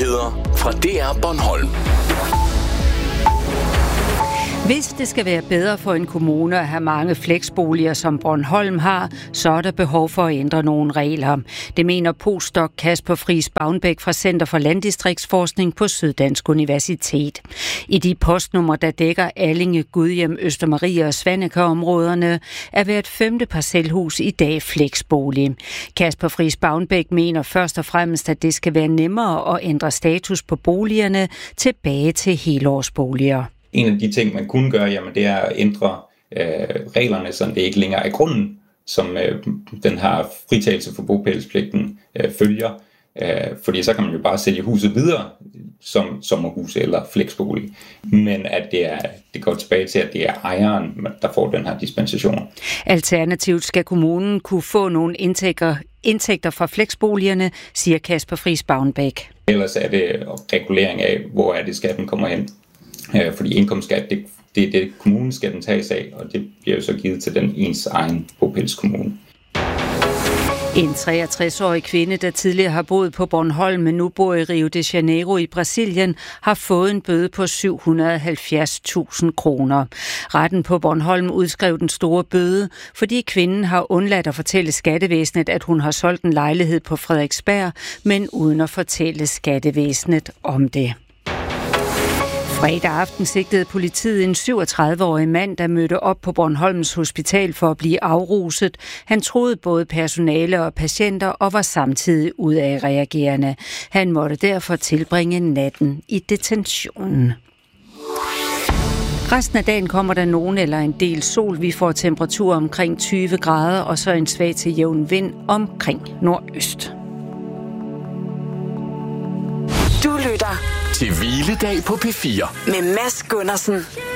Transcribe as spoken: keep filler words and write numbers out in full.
Nyheder fra D R Bornholm. Hvis det skal være bedre for en kommune at have mange fleksboliger, som Bornholm har, så er der behov for at ændre nogle regler. Det mener postdoc Kasper Friis Bavnbæk fra Center for Landdistriktsforskning på Syddansk Universitet. I de postnumre, der dækker Allinge, Gudhjem, Østermarie og Svaneke-områderne, er hvert femte parcelhus i dag fleksbolig. Kasper Friis Bavnbæk mener først og fremmest, at det skal være nemmere at ændre status på boligerne tilbage til helårsboliger. En af de ting, man kunne gøre, jamen, det er at ændre øh, reglerne, så det ikke længere er grunden, som øh, den her fritagelse for bopælspligten øh, følger. Øh, fordi så kan man jo bare sælge huset videre som sommerhus eller fleksbolig. Men at det, er, det går tilbage til, at det er ejeren, der får den her dispensation. Alternativt skal kommunen kunne få nogle indtægter, indtægter fra fleksboligerne, siger Kasper Friis Bavnbæk. Ellers er det regulering af, hvor er det skatten kommer hen. Fordi indkomstskat, det, det er det, kommunen skal den tages af, og det bliver jo så givet til den ens egen bopælskommune. En treogtres-årig kvinde, der tidligere har boet på Bornholm, men nu bor i Rio de Janeiro i Brasilien, har fået en bøde på syv hundrede og halvfjerds tusind kroner. Retten på Bornholm udskrev den store bøde, fordi kvinden har undladt at fortælle skattevæsenet, at hun har solgt en lejlighed på Frederiksberg, men uden at fortælle skattevæsenet om det. Fredag aften sigtede politiet en syvogtredive-årig mand, der mødte op på Bornholms Hospital for at blive afruset. Han troede både personale og patienter og var samtidig udadreagerende. Han måtte derfor tilbringe natten i detentionen. Resten af dagen kommer der nogen eller en del sol. Vi får temperaturer omkring tyve grader og så en svag til jævn vind omkring nordøst. Du lytter til Hviledag på P fire med Mads Gundersen.